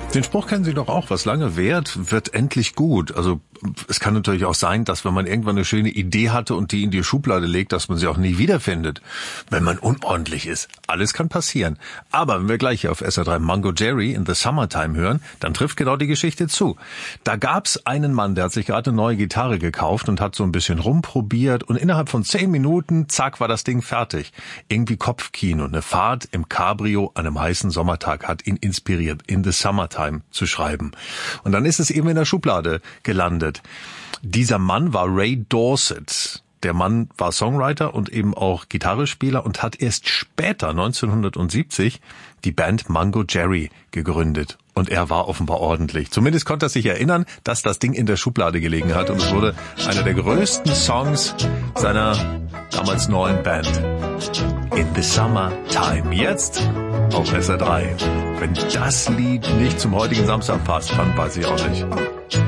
Den Spruch kennen Sie doch auch, was lange währt, wird endlich gut. Also es kann natürlich auch sein, dass wenn man irgendwann eine schöne Idee hatte und die in die Schublade legt, dass man sie auch nie wiederfindet, wenn man unordentlich ist. Alles kann passieren. Aber wenn wir gleich hier auf SR3 Mungo Jerry in the Summertime hören, dann trifft genau die Geschichte zu. Da gab's einen Mann, der hat sich gerade eine neue Gitarre gekauft und hat so ein bisschen rumprobiert und innerhalb von 10 Minuten, zack, war das Ding fertig. Irgendwie Kopfkino, eine Fahrt im Cabrio an einem heißen Sommertag hat ihn inspiriert, in the Summertime zu schreiben. Und dann ist es eben in der Schublade gelandet. Dieser Mann war Ray Dorset. Der Mann war Songwriter und eben auch Gitarrespieler und hat erst später, 1970, die Band Mungo Jerry gegründet. Und er war offenbar ordentlich. Zumindest konnte er sich erinnern, dass das Ding in der Schublade gelegen hat. Und es wurde einer der größten Songs seiner damals neuen Band. In the Summertime. Jetzt auf SR3. Wenn das Lied nicht zum heutigen Samstag passt, dann weiß ich auch nicht.